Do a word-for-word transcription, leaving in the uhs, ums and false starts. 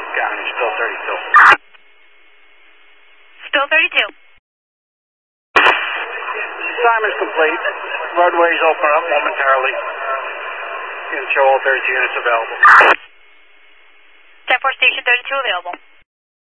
County, still thirty-two. Still thirty-two. Assignment's complete. Roadways open up momentarily. You can show all thirty-two units available. ten four Station thirty-two available.